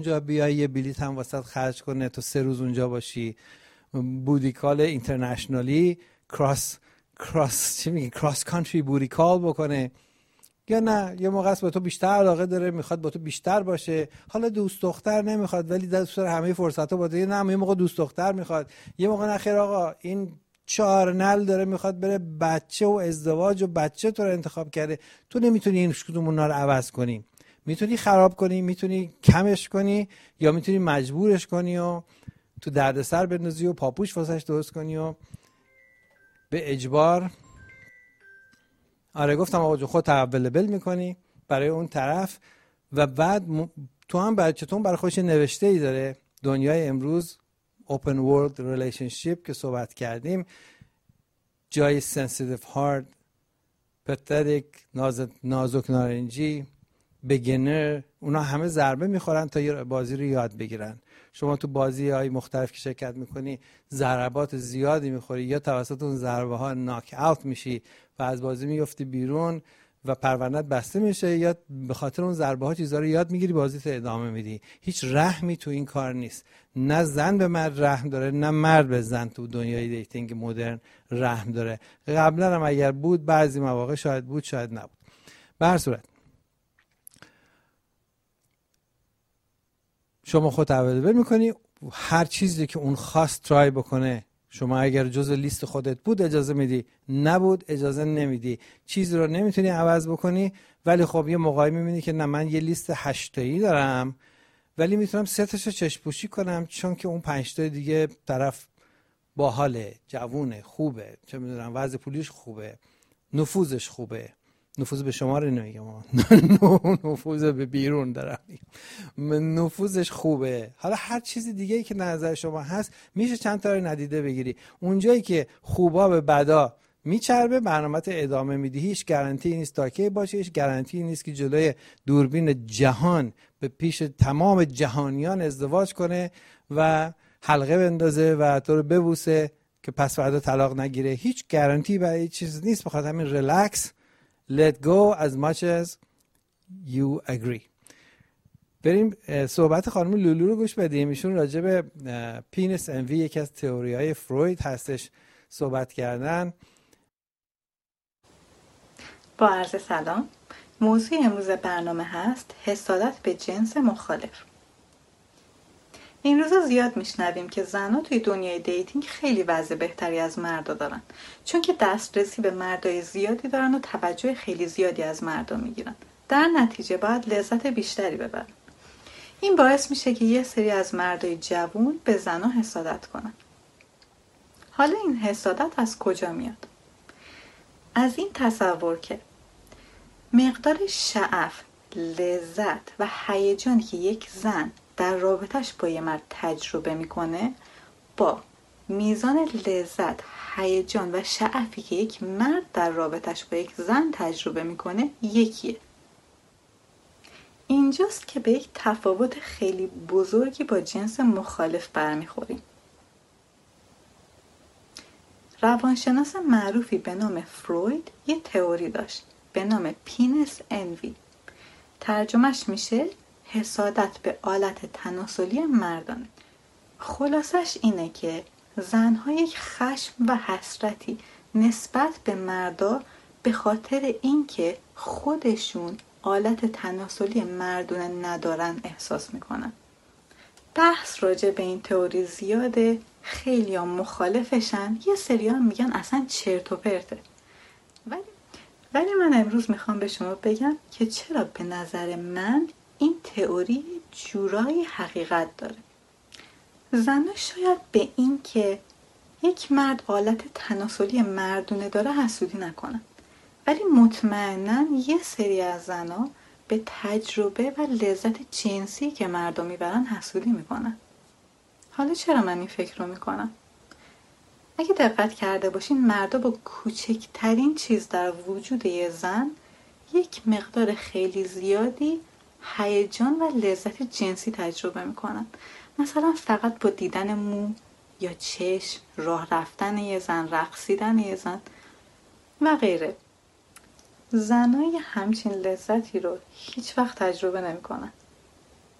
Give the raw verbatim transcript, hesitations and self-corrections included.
اونجا بیای یه بلیط هم واسط خرج کنه تو سه روز اونجا باشی، بودیکال اینترنشنالی کراس کراس چی میگی کراس کانتری بودیکال بکنه، یا نه یه موقع است با تو بیشتر علاقه داره میخواد با تو بیشتر باشه، حالا دوست دختر نمیخواد ولی دوست داره همه فرصت‌ها با تو، نه یه موقع دوست دختر میخواد، یه موقع نخیر آقا این چهار نل داره میخواد بره بچه و ازدواج و بچه تو رو انتخاب کرده، تو نمیتونی این کدوم اونا رو عوض کنی، میتونی خراب کنی، میتونی کمش کنی، یا میتونی مجبورش کنی و تو دردسر بندازی و پاپوش واسش درست کنی و به اجبار. آره گفتم آقا جو خود اویلیبل میکنی برای اون طرف و بعد م... تو هم بچه‌تون برای خودش نوشته ای داره. دنیای امروز open world relationship که صحبت کردیم، جای sensitive heart، pathetic، نازک نازک نارنجی، beginner، اونا همه ضربه میخورن تا یه بازی رو یاد بگیرن. شما تو بازی های مختلف که شرکت میکنی ضربات زیادی میخوری، یا توسط اون ضربه ها ناک اوت میشی و از بازی میفتی بیرون و پرونده‌ات بسته میشه، یا به خاطر اون ضربه ها چیزا رو یاد میگیری بازی تو ادامه میدی. هیچ رحمی تو این کار نیست، نه زن به مرد رحم داره نه مرد به زن تو دنیای دیتینگ مدرن رحم داره. قبلا هم اگر بود بعضی مواقع شاید بود شاید نبود. به هر صورت شما خود اویلیبل میکنی، هر چیزی که اون خواست ترای بکنه شما اگر جزء لیست خودت بود اجازه میدی، نبود اجازه نمیدی. چیزی رو نمیتونی عوض بکنی، ولی خب یه موقعی میبینی که نه من یه لیست هشت تایی دارم ولی میتونم سه تاشو چشم پوشی کنم چون که اون پنج تا دیگه طرف باحاله، جوونه، خوبه، چه میدونم وضع پولیش خوبه، نفوذش خوبه. نفوذ به شما رو نمیگم، نفوذ به بیرون دارم، نفوذش خوبه. حالا هر چیزی دیگه ای که نظر شما هست میشه چند تا رو ندیده بگیری. اونجایی که خوبا به بدا میچربه برنامه‌ت ادامه میدی، هیچ گارانتی نیست تا کی باشه، هیچ گارانتی نیست که جلوی دوربین جهان به پیش تمام جهانیان ازدواج کنه و حلقه بندازه و تو رو ببوسه که پس فردا طلاق نگیره. هیچ گارانتی برای چیز نیست. بخاطر همین ریلکس، let go as much as you agree. بریم صحبت خانم لولو رو گوش بدیم. ایشون راجع به پینس انوی، یکی از تئوری‌های فروید هستش، صحبت کردن. با عرض سلام. موضوع امروز برنامه هست حسادت به جنس مخالف. این روزا زیاد میشنویم که زنها توی دنیای دیتینگ خیلی وضع بهتری از مردا دارن، چون که دسترسی به مردای زیادی دارن و توجه خیلی زیادی از مردا میگیرن. در نتیجه باید لذت بیشتری ببرن. این باعث میشه که یه سری از مردای جوون به زنها حسادت کنن. حالا این حسادت از کجا میاد؟ از این تصور که مقدار شعف، لذت و هیجانی که یک زن در رابطش با یه مرد تجربه میکنه با میزان لذت، هیجان و شعفی که یک مرد در رابطش با یک زن تجربه میکنه یکیه. اینجاست که به یک تفاوت خیلی بزرگی با جنس مخالف برمیخوریم. روانشناس معروفی به نام فروید یه تئوری داشت به نام پینس انوی. ترجمهش میشه حسادت به آلت تناسلی مردانه. خلاصش اینه که زنها یک خشم و حسرتی نسبت به مردا به خاطر اینکه خودشون آلت تناسلی مردونه ندارن احساس میکنن. بحث راجع به این تئوری زیاده، خیلی هم مخالفشن، یه سری هم میگن اصلا چرت و پرته. ولی ولی من امروز میخوام به شما بگم که چرا به نظر من این تئوری جورایی حقیقت داره. زنها شاید به این که یک مرد آلت تناسلی مردونه داره حسودی نکنن، ولی مطمئناً یه سری از زنها به تجربه و لذت جنسی که مردا میبرن حسودی میکنن. حالا چرا من این فکر رو میکنم؟ اگه دقت کرده باشین مردا با کوچکترین چیز در وجود یه زن یک مقدار خیلی زیادی هیجان و لذت جنسی تجربه میکنن. مثلا فقط با دیدن مو یا چشم، راه رفتن یه زن، رقصیدن یه زن و غیره. زنای همچین لذتی رو هیچ وقت تجربه نمیکنن.